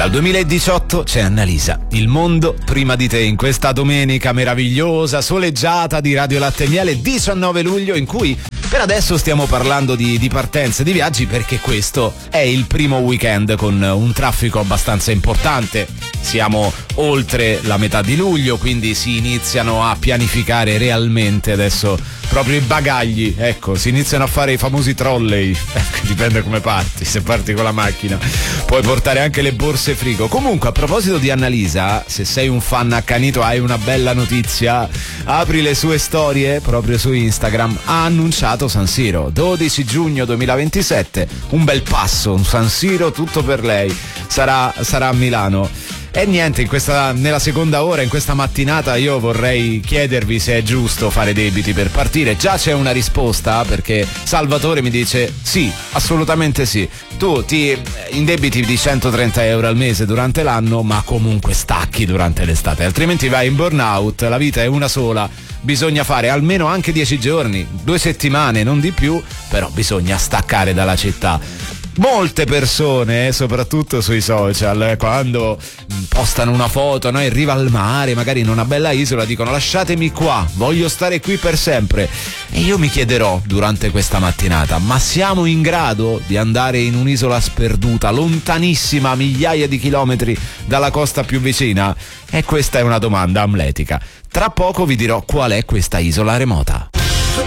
Dal 2018 c'è Annalisa, il mondo prima di te, in questa domenica meravigliosa, soleggiata di Radio Latte e Miele, 19 luglio, in cui per adesso stiamo parlando di partenze, di viaggi, perché questo è il primo weekend con un traffico abbastanza importante. Siamo oltre la metà di luglio, quindi si iniziano a pianificare realmente adesso proprio i bagagli, ecco, si iniziano a fare i famosi trolley, dipende come parti. Se parti con la macchina puoi portare anche le borse frigo. Comunque, a proposito di Annalisa, se sei un fan accanito hai una bella notizia: apri le sue storie proprio su Instagram, ha annunciato San Siro, 12 giugno 2027, un bel passo, un San Siro tutto per lei, sarà a Milano. E niente, nella seconda ora, in questa mattinata, io vorrei chiedervi se è giusto fare debiti per partire. Già c'è una risposta, perché Salvatore mi dice sì, assolutamente sì. Tu ti indebiti di 130 euro al mese durante l'anno, ma comunque stacchi durante l'estate, altrimenti vai in burnout. La vita è una sola, bisogna fare almeno anche 10 giorni, 2 settimane, non di più, però bisogna staccare dalla città. Molte persone, soprattutto sui social, quando postano una foto, no, in riva al mare, magari in una bella isola, dicono: lasciatemi qua, voglio stare qui per sempre. E io mi chiederò durante questa mattinata: ma siamo in grado di andare in un'isola sperduta, lontanissima, a migliaia di chilometri dalla costa più vicina? E questa è una domanda amletica. Tra poco vi dirò qual è questa isola remota.